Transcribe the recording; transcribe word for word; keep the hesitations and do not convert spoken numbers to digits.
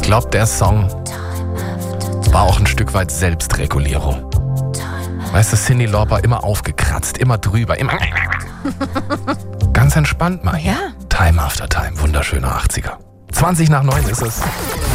glaube, der Song war auch ein Stück weit Selbstregulierung. Weißt du, Cyndi Lauper immer aufgekratzt, immer drüber, immer ganz entspannt mal hier. Ja. Time after Time, wunderschöne achtziger. zwanzig nach neun ist es.